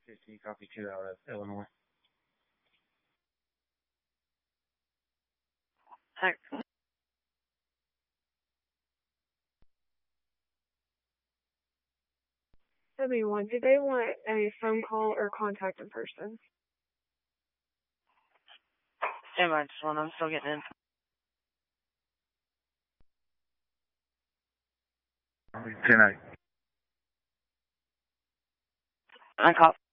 15, copy 2 out of Illinois. Heck. W1, do they want a phone call or contact in person? Stand by, just one. I'm still getting in. 10-8. I caught.